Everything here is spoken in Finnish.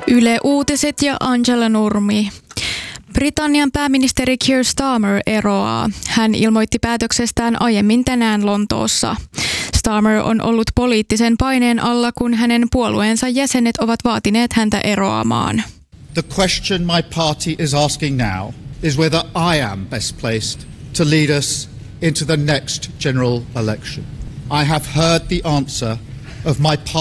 Yle Uutiset ja Angela Nurmi. Britannian pääministeri Keir Starmer eroaa. Hän ilmoitti päätöksestään aiemmin tänään Lontoossa. Starmer on ollut poliittisen paineen alla, kun hänen puolueensa jäsenet ovat vaatineet häntä eroamaan. The question my party is asking now is whether I am best placed to lead us into the next general election. I have heard the answer of my party.